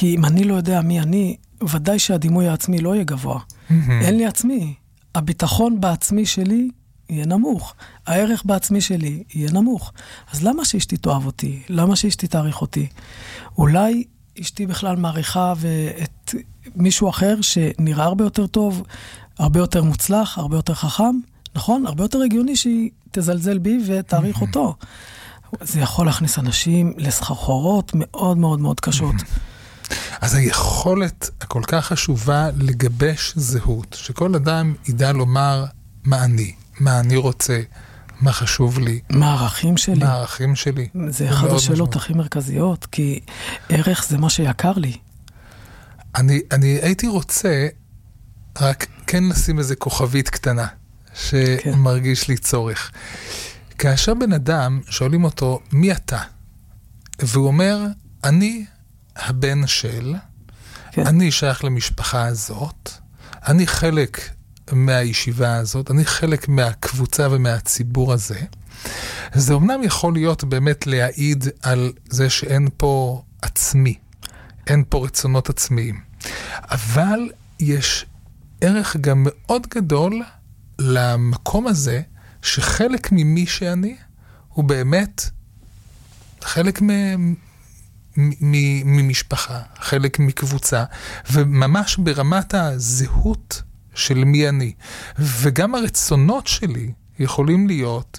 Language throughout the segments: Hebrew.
כי אם אני לא יודע מי אני, ודאי שהדימוי העצמי לא יהיה גבוה. אין לי עצמי. הביטחון בעצמי שלי יהיה נמוך. הערך בעצמי שלי יהיה נמוך. אז למה שאשתי תאהב אותי? למה שאשתי תעריך אותי? אולי אשתי בכלל מעריכה ואת מישהו אחר שנראה הרבה יותר טוב, הרבה יותר מוצלח, הרבה יותר חכם, נכון? הרבה יותר הגיוני שהיא תזלזל בי ותעריך אותו. זה יכול להכניס אנשים לסחרחורות מאוד מאוד מאוד קשות. אז היכולת הכל כך חשובה לגבש זהות, שכל אדם ידע לומר מה אני רוצה, מה חשוב לי. מה הערכים שלי. מה הערכים שלי. זה אחד השאלות הכי מרכזיות, כי ערך זה מה שיקר לי. אני הייתי רוצה רק כן לשים איזה כוכבית קטנה, שמרגיש לי צורך. כאשר בן אדם שואלים אותו, מי אתה? והוא אומר, אני הבן של, אני שייך למשפחה הזאת, אני חלק מהישיבה הזאת, אני חלק מהקבוצה ומהציבור הזה. זה אומנם יכול להיות באמת להעיד על זה שאין פה עצמי, אין פה רצונות עצמיים, אבל יש ערך גם מאוד גדול למקום הזה, שחלק ממי שאני הוא באמת חלק ממשפחה, חלק מקבוצה, וממש ברמת הזהות של מי אני. וגם הרצונות שלי יכולים להיות,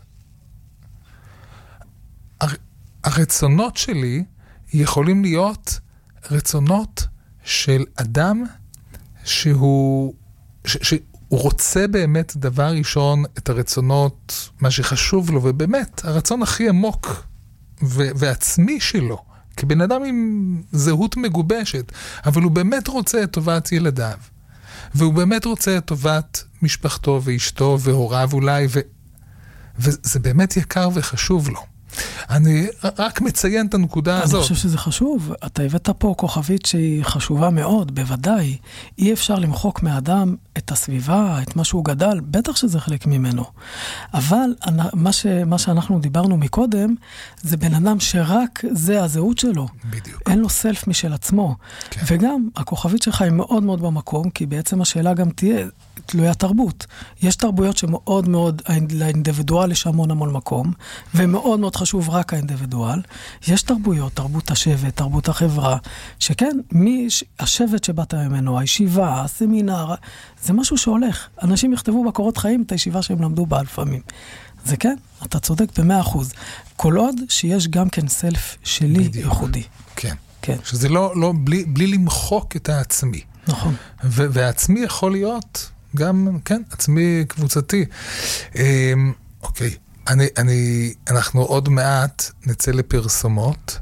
הרצונות שלי יכולים להיות רצונות של אדם שהוא רוצה באמת דבר ראשון את הרצונות, מה שחשוב לו, ובאמת הרצון הכי עמוק ועצמי שלו, כבן אדם עם זהות מגובשת, אבל הוא באמת רוצה את טובת ילדיו, והוא באמת רוצה את טובת משפחתו ואשתו והוריו אולי, וזה באמת יקר וחשוב לו. אני רק מציין את הנקודה הזאת. אני חושב שזה חשוב. אתה הבאת פה כוכבית שהיא חשובה מאוד, בוודאי. אי אפשר למחוק מהאדם את הסביבה, את מה שהוא גדל, בטח שזה חלק ממנו. אבל מה שאנחנו דיברנו מקודם, זה בן אדם שרק זה הזהות שלו. בדיוק. אין לו סלף משל עצמו. כן. וגם הכוכבית שלך היא מאוד מאוד במקום, כי בעצם השאלה גם תהיה תלויה תרבות. יש תרבויות שמאוד מאוד, לאינדיבידואל יש המון מקום, ומאוד מאוד חשוב רק האינדיבידואל. יש תרבויות, תרבות השבט, תרבות החברה, שכן, השבט שבאת ממנו, הישיבה, הסמינר, זה משהו שהולך. אנשים יכתבו בקורות חיים את הישיבה שהם למדו בה לפעמים. זה כן, אתה צודק ב100%. כל עוד שיש גם כן סלף שלי ייחודי. כן. כן. שזה לא בלי למחוק את העצמי. נכון. והעצמי יכול להיות גם, כן, עצמי קבוצתי. אוקיי. אנחנו עוד מעט נצא לפרסומות,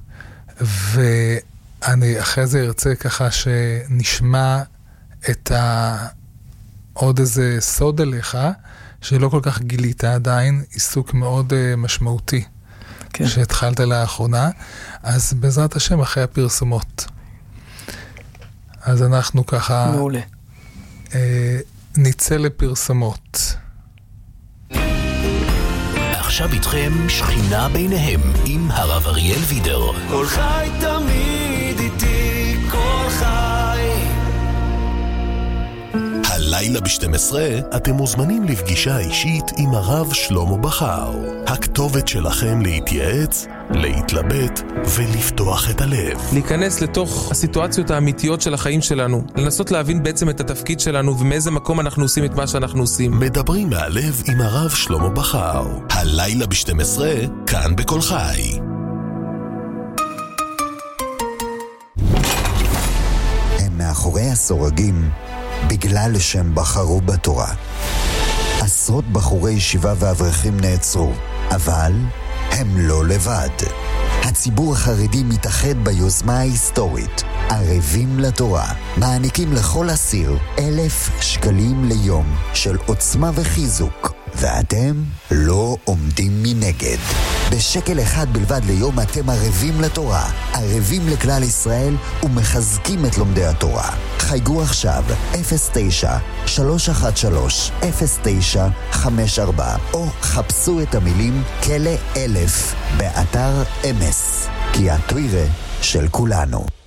ואני אחרי זה ארצה ככה שנשמע את עוד איזה סוד עליך, שלא כל כך גילית עדיין, עיסוק מאוד משמעותי, כן. שהתחלת לאחרונה, אז בעזרת השם אחרי הפרסומות. אז אנחנו ככה מעולה. נצא לפרסומות. עכשיו איתכם שכינה ביניהם עם הרב אריאל וידר. כל חי תמיד איתי, כל חי. הלילה ב-12 אתם מוזמנים לפגישה אישית עם הרב שלמה בכר. הכתובת שלכם להתייעץ, להתלבט ולפתוח את הלב. להיכנס לתוך הסיטואציות האמיתיות של החיים שלנו, לנסות להבין בעצם את התפקיד שלנו ומאיזה מקום אנחנו עושים את מה שאנחנו עושים. מדברים מהלב עם הרב שלמה בכר. הלילה ב-12 כאן בכל חי. הם מאחורי הסורגים בגלל שהם בחרו בתורה. עשרות בחורי ישיבה ואברכים נעצרו, אבל הם לא לבד. הציבור החרדי מתאחד ביוזמה ההיסטורית ערבים לתורה. מעניקים לכל אסיר 1,000 שקלים ליום של עוצמה וחיזוק, ואתם לא עומדים מנגד. בשקל אחד בלבד ליום אתם ערבים לתורה, ערבים לכלל ישראל ומחזקים את לומדי התורה. חייגו עכשיו 09-313-0954 או חפשו את המילים כלא 1000 באתר אמס, כי התוירה של כולנו.